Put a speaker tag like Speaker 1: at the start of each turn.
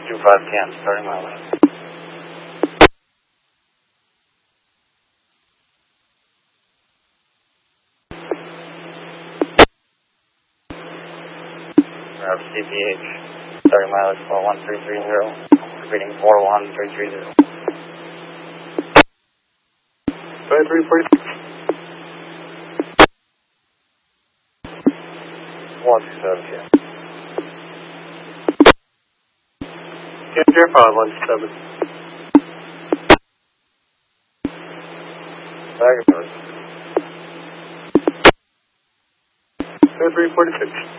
Speaker 1: 2510, starting my left. Route CPH, starting mileage 41330, repeating 41330. 2346. 127. Cancer 517. Back and forth. 2346.